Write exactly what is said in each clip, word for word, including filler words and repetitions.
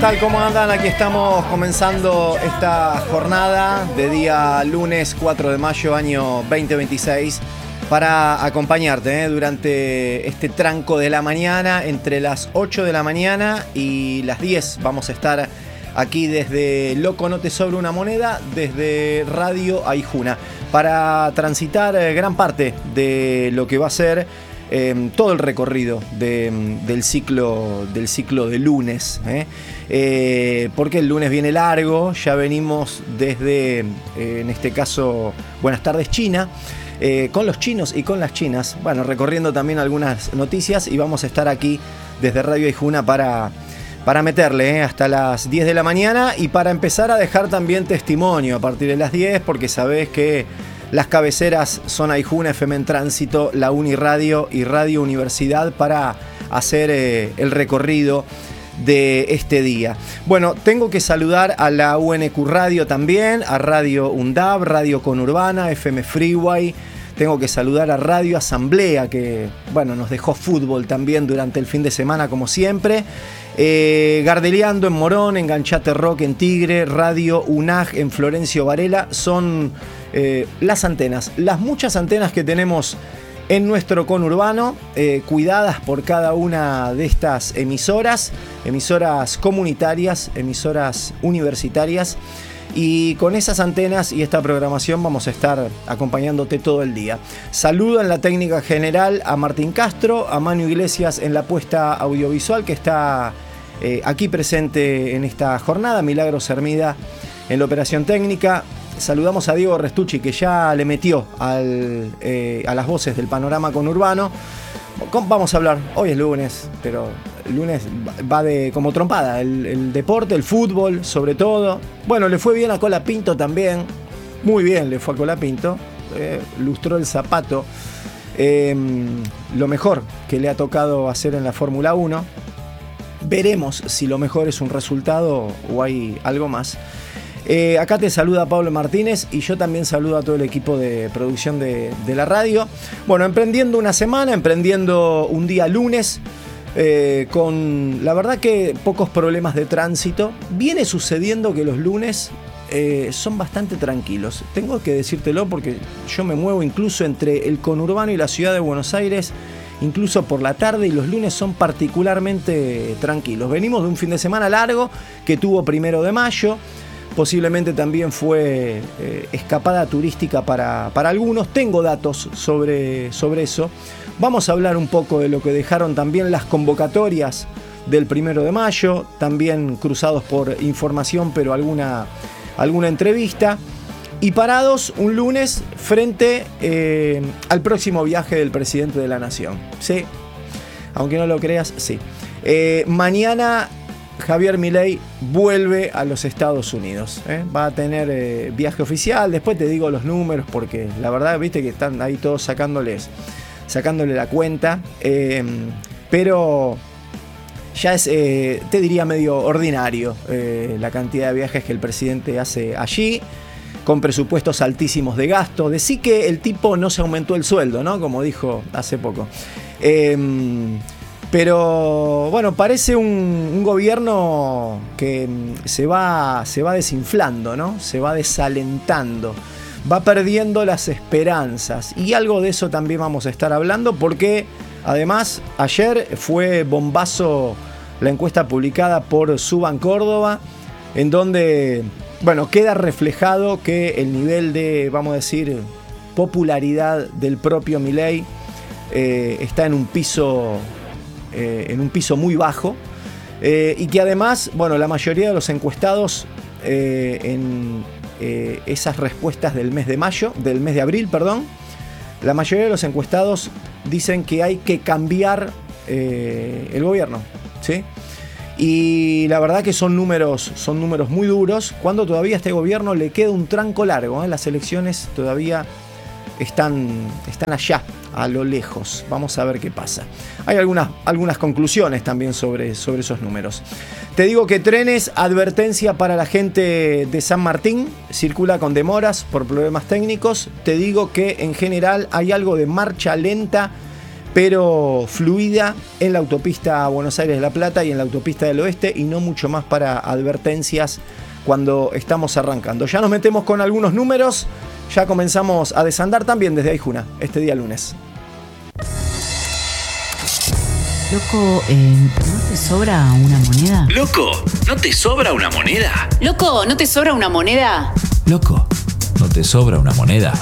tal? ¿Cómo andan? Aquí estamos comenzando esta jornada de día lunes cuatro de mayo, año veinte veintiséis, para acompañarte ¿eh? durante este tranco de la mañana. Entre las ocho de la mañana y las diez vamos a estar aquí desde Loco No Te Sobra Una Moneda, desde Radio Aijuna, para transitar gran parte de lo que va a ser Eh, todo el recorrido de, del, ciclo, del ciclo de lunes, ¿eh? Eh, porque el lunes viene largo, ya venimos desde, eh, en este caso, Buenas Tardes China, eh, con los chinos y con las chinas, bueno, recorriendo también algunas noticias, y vamos a estar aquí desde Radio Aijuna para, para meterle ¿eh? hasta las diez de la mañana, y para empezar a dejar también testimonio a partir de las diez, porque sabés que las cabeceras son Aijuna, F M en Tránsito, la Uniradio y Radio Universidad, para hacer eh, el recorrido de este día. Bueno, tengo que saludar a la U N Q Radio también, a Radio UNDAB, Radio Conurbana, F M Freeway. Tengo que saludar a Radio Asamblea, que bueno, nos dejó fútbol también durante el fin de semana, como siempre. Eh, Gardeliando en Morón, Enganchate Rock en Tigre, Radio UNAG en Florencio Varela. Son eh, las antenas, las muchas antenas que tenemos en nuestro conurbano, eh, cuidadas por cada una de estas emisoras, emisoras comunitarias, emisoras universitarias. Y con esas antenas y esta programación vamos a estar acompañándote todo el día. Saludo en la técnica general a Martín Castro, a Manu Iglesias en la puesta audiovisual, que está eh, aquí presente en esta jornada, Milagros Hermida en la operación técnica. Saludamos a Diego Restucci, que ya le metió al, eh, a las voces del panorama conurbano. Vamos a hablar, hoy es lunes, pero el lunes va de como trompada, el, el deporte, el fútbol sobre todo. Bueno, le fue bien a Colapinto también, muy bien le fue a Colapinto, eh, lustró el zapato, eh, lo mejor que le ha tocado hacer en la Fórmula uno. Veremos si lo mejor es un resultado o hay algo más. Eh, acá te saluda Pablo Martínez, y yo también saludo a todo el equipo de producción de, de la radio. Bueno, emprendiendo una semana, emprendiendo un día lunes, eh, con la verdad que pocos problemas de tránsito. Viene sucediendo que los lunes eh, son bastante tranquilos. Tengo que decírtelo porque yo me muevo incluso entre el conurbano y la ciudad de Buenos Aires, incluso por la tarde, y los lunes son particularmente tranquilos. Venimos de un fin de semana largo que tuvo primero de mayo. Posiblemente también fue eh, escapada turística para, para algunos. Tengo datos sobre, sobre eso. Vamos a hablar un poco de lo que dejaron también las convocatorias del primero de mayo, también cruzados por información, pero alguna, alguna entrevista. Y parados un lunes frente eh, al próximo viaje del presidente de la Nación. Sí, aunque no lo creas, sí. Eh, mañana Javier Milei vuelve a los Estados Unidos, ¿eh? Va a tener eh, viaje oficial. Después te digo los números, porque la verdad, viste que están ahí todos sacándoles, sacándole la cuenta. Eh, pero ya es, eh, te diría, medio ordinario eh, la cantidad de viajes que el presidente hace allí, con presupuestos altísimos de gasto. Decí que el tipo no se aumentó el sueldo, ¿no? Como dijo hace poco. Eh, Pero bueno, parece un, un gobierno que se va, se va desinflando, ¿no? Se va desalentando, va perdiendo las esperanzas. Y algo de eso también vamos a estar hablando, porque además ayer fue bombazo la encuesta publicada por Suban Córdoba, en donde, bueno, queda reflejado que el nivel de, vamos a decir, popularidad del propio Milei eh, está en un piso... Eh, en un piso muy bajo, eh, y que además, bueno, la mayoría de los encuestados eh, en eh, esas respuestas del mes de mayo, del mes de abril, perdón, la mayoría de los encuestados dicen que hay que cambiar eh, el gobierno, ¿sí? Y la verdad que son números, son números muy duros, cuando todavía a este gobierno le queda un tranco largo, ¿eh? Las elecciones todavía están, están allá, a lo lejos. Vamos a ver qué pasa. Hay algunas, algunas conclusiones también sobre, sobre esos números. Te digo que trenes, advertencia para la gente de San Martín, circula con demoras por problemas técnicos. Te digo que en general hay algo de marcha lenta pero fluida en la autopista Buenos Aires de La Plata y en la autopista del Oeste, y no mucho más para advertencias cuando estamos arrancando. Ya nos metemos con algunos números, ya comenzamos a desandar también desde Aijuna este día lunes. Loco, eh, ¿no te sobra una moneda? Loco, ¿no te sobra una moneda? Loco, ¿no te sobra una moneda? Loco, ¿no te sobra una moneda?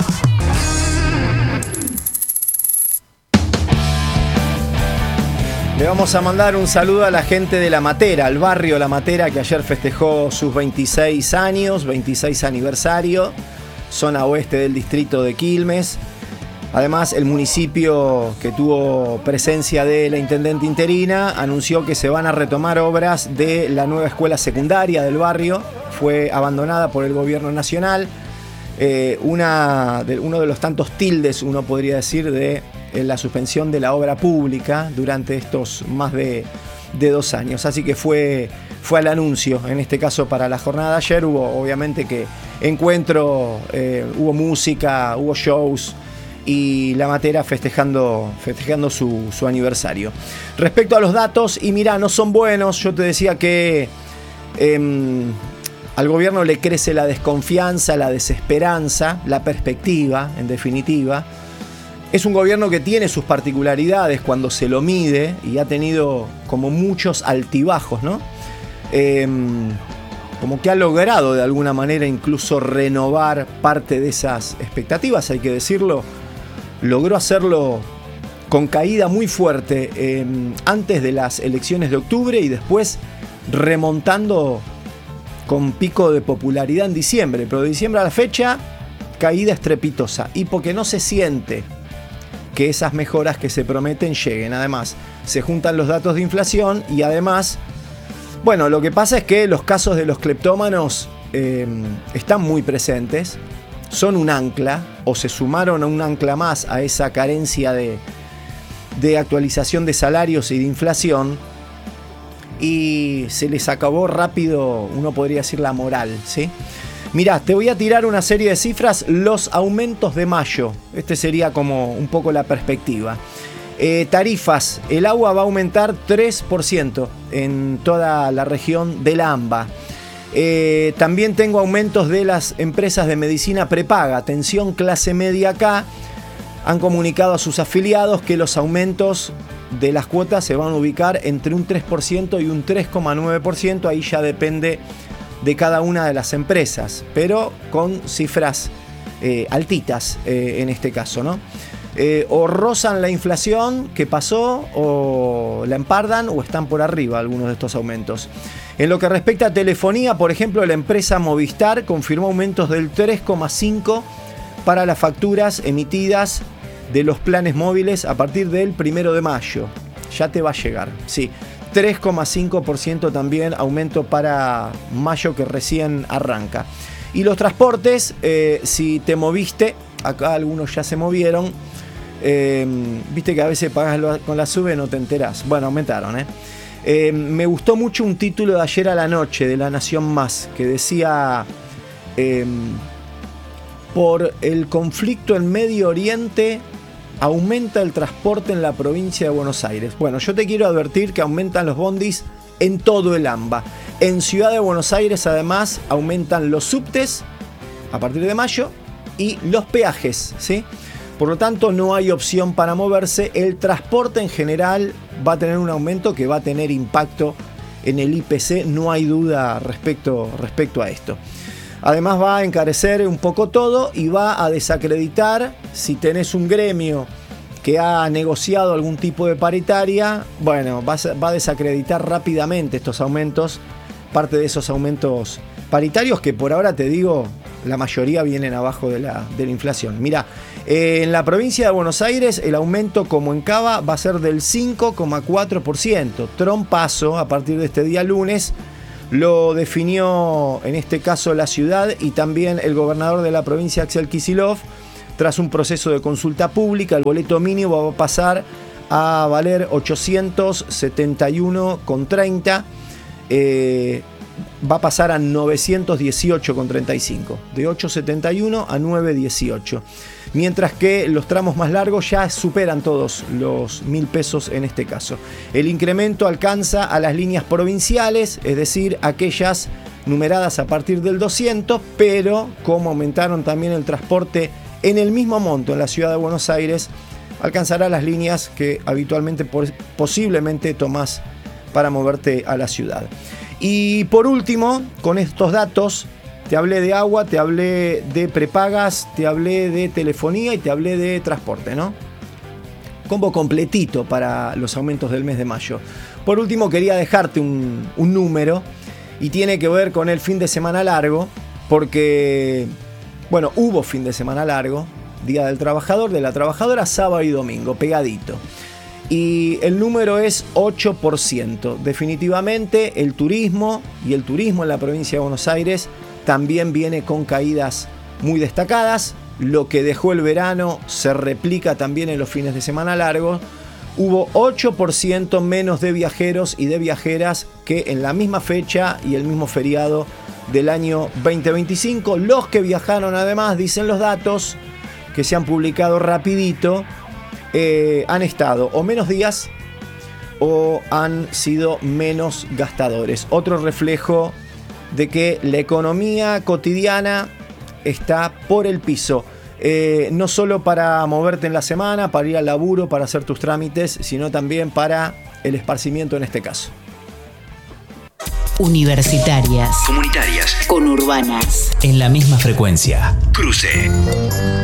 Le vamos a mandar un saludo a la gente de La Matera, al barrio La Matera, que ayer festejó sus veintiséis años, veintiséis aniversario, zona oeste del distrito de Quilmes. Además, el municipio, que tuvo presencia de la intendente interina, anunció que se van a retomar obras de la nueva escuela secundaria del barrio. Fue abandonada por el gobierno nacional. Eh, una de, uno de los tantos tildes, uno podría decir, de eh, la suspensión de la obra pública durante estos más de, de dos años. Así que fue, fue al anuncio, en este caso para la jornada de ayer. Hubo, obviamente, que encuentro, eh, hubo música, hubo shows, y La Matera festejando, festejando su, su aniversario. Respecto a los datos, y mirá, no son buenos. Yo te decía que eh, al gobierno le crece la desconfianza, la desesperanza, la perspectiva, en definitiva. Es un gobierno que tiene sus particularidades cuando se lo mide, y ha tenido como muchos altibajos, ¿no? Eh, como que ha logrado de alguna manera incluso renovar parte de esas expectativas, hay que decirlo. Logró hacerlo con caída muy fuerte eh, antes de las elecciones de octubre, y después remontando con pico de popularidad en diciembre. Pero de diciembre a la fecha, caída estrepitosa. Y porque no se siente que esas mejoras que se prometen lleguen. Además, se juntan los datos de inflación, y además, bueno, lo que pasa es que los casos de los cleptómanos eh, están muy presentes. Son un ancla, o se sumaron a un ancla más a esa carencia de, de actualización de salarios y de inflación, y se les acabó rápido, uno podría decir, la moral, ¿sí? Mirá, te voy a tirar una serie de cifras. Los aumentos de mayo, este sería como un poco la perspectiva. Eh, tarifas, el agua va a aumentar tres por ciento en toda la región del AMBA. Eh, también tengo aumentos de las empresas de medicina prepaga. Atención, clase media acá. Han comunicado a sus afiliados que los aumentos de las cuotas se van a ubicar entre un tres por ciento y un tres coma nueve por ciento. Ahí ya depende de cada una de las empresas, pero con cifras eh, altitas eh, en este caso, ¿no? Eh, o rozan la inflación que pasó, o la empardan, o están por arriba algunos de estos aumentos. En lo que respecta a telefonía, por ejemplo, la empresa Movistar confirmó aumentos del tres coma cinco por ciento para las facturas emitidas de los planes móviles a partir del primero de mayo. Ya te va a llegar, sí. tres coma cinco por ciento también aumento para mayo, que recién arranca. Y los transportes, eh, si te moviste, acá algunos ya se movieron. Eh, viste que a veces pagas con la SUBE, no te enterás. Bueno, aumentaron, ¿eh? Eh, me gustó mucho un título de ayer a la noche de La Nación Más, que decía: eh, por el conflicto en Medio Oriente aumenta el transporte en la provincia de Buenos Aires. Bueno, yo te quiero advertir que aumentan los bondis en todo el AMBA. En Ciudad de Buenos Aires, además, aumentan los subtes a partir de mayo y los peajes, ¿sí? Por lo tanto, no hay opción para moverse. El transporte en general va a tener un aumento que va a tener impacto en el I P C, no hay duda respecto, respecto a esto. Además, va a encarecer un poco todo y va a desacreditar, si tenés un gremio que ha negociado algún tipo de paritaria, bueno, va a, va a desacreditar rápidamente estos aumentos, parte de esos aumentos paritarios que por ahora te digo, la mayoría vienen abajo de la, de la inflación. Mirá, eh, en la provincia de Buenos Aires el aumento, como en Cava, va a ser del cinco coma cuatro por ciento. Trompazo a partir de este día lunes. Lo definió en este caso la ciudad y también el gobernador de la provincia, Axel Kicillof. Tras un proceso de consulta pública, el boleto mínimo va a pasar a valer ochocientos setenta y uno con treinta. Eh, va a pasar a novecientos dieciocho con treinta y cinco, de ochocientos setenta y uno a novecientos dieciocho. Mientras que los tramos más largos ya superan todos los mil pesos en este caso. El incremento alcanza a las líneas provinciales, es decir, aquellas numeradas a partir del doscientos, pero como aumentaron también el transporte en el mismo monto en la ciudad de Buenos Aires, alcanzará las líneas que habitualmente posiblemente tomás para moverte a la ciudad. Y por último, con estos datos, te hablé de agua, te hablé de prepagas, te hablé de telefonía y te hablé de transporte, ¿no? Combo completito para los aumentos del mes de mayo. Por último, quería dejarte un, un número y tiene que ver con el fin de semana largo, porque, bueno, hubo fin de semana largo, Día del Trabajador, de la Trabajadora, sábado y domingo, pegadito. Y el número es ocho por ciento. Definitivamente el turismo y el turismo en la provincia de Buenos Aires también viene con caídas muy destacadas. Lo que dejó el verano se replica también en los fines de semana largos. Hubo ocho por ciento menos de viajeros y de viajeras que en la misma fecha y el mismo feriado del año veinte veinticinco. Los que viajaron, además, dicen los datos que se han publicado rapidito, eh, han estado o menos días o han sido menos gastadores. Otro reflejo de que la economía cotidiana está por el piso. Eh, no solo para moverte en la semana, para ir al laburo, para hacer tus trámites, sino también para el esparcimiento en este caso. Universitarias. Comunitarias. Conurbanas. En la misma frecuencia. Cruce.